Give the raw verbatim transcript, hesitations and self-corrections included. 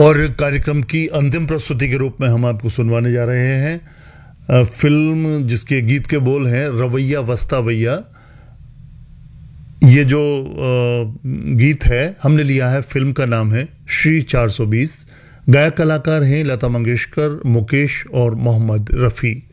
और कार्यक्रम की अंतिम प्रस्तुति के रूप में हम आपको सुनवाने जा रहे हैं फिल्म जिसके गीत के बोल हैं रवैया वस्ता भैया। ये जो गीत है हमने लिया है, फिल्म का नाम है श्री चार सौ बीस। गायक कलाकार हैं लता मंगेशकर, मुकेश और मोहम्मद रफ़ी।